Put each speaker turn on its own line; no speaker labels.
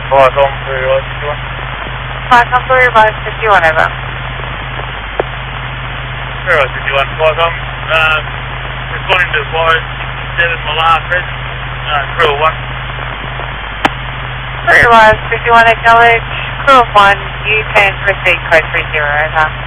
Right on for Rise 51.
Right on for Rise 51, over.
Rise 51, right on. Responding to Flight 67, my last res, crew of 1.
Rise 51, acknowledge. Crew of 1, you can proceed code 30, over.